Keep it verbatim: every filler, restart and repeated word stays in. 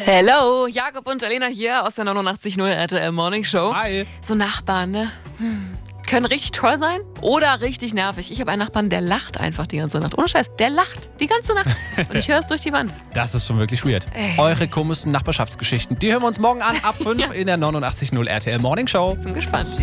Hello, Jakob und Alena hier aus der neunundachtzig Komma null R T L Morning Show. Hi. So Nachbarn, ne? Hm. Können richtig toll sein oder richtig nervig. Ich habe einen Nachbarn, der lacht einfach die ganze Nacht. Ohne Scheiß, der lacht die ganze Nacht. Und ich höre es durch die Wand. Das ist schon wirklich weird. Ey. Eure komischsten Nachbarschaftsgeschichten, die hören wir uns morgen an ab fünf Ja. in der neunundachtzig Komma null R T L Morning Show. Bin gespannt.